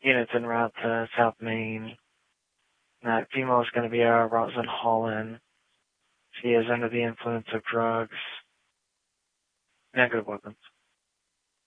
units en route to South Main. That female is going to be Rosalind Holland. She is under the influence of drugs, negative weapons.